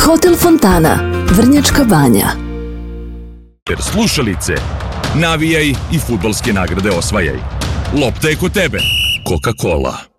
Hotel Fontana, Vrnjačka Banja. Slušalice, navijaj i fudbalske nagrade osvajaj. Lopta je kod tebe. Coca-Cola.